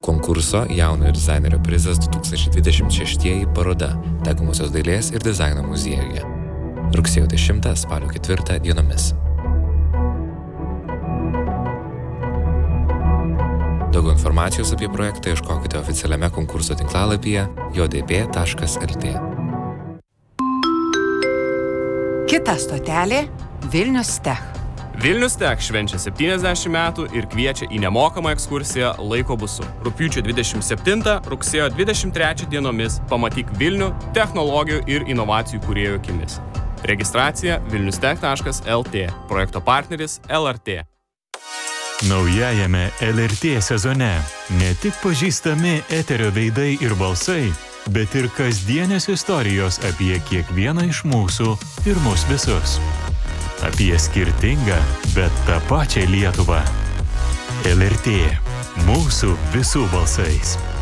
Konkurso Jaunojo dizainerio prizas 2026 paroda Degomosios dailės ir dizaino muziejuje. Rugsėjo 10 spalio 4 dienomis. Daugiau informacijos apie projektą ieškokite oficialiame konkurso tinklalapyje jdp.lt. Kita stotelė – Vilnius Tech. Vilnius Tech švenčia 70 metų ir kviečia į nemokamą ekskursiją laiko busu. Rugpjūčio 27, rugsėjo 23 dienomis pamatyk Vilnių technologijų ir inovacijų kūrėjų akimis. Registracija vilniustech.lt. Projekto partneris LRT. Naujajame LRT sezone ne tik pažįstami eterio veidai ir balsai, bet ir kasdienės istorijos apie kiekvieną iš mūsų ir mus visus. Apie skirtingą, bet tą pačią Lietuvą. LRT. Mūsų visų balsais.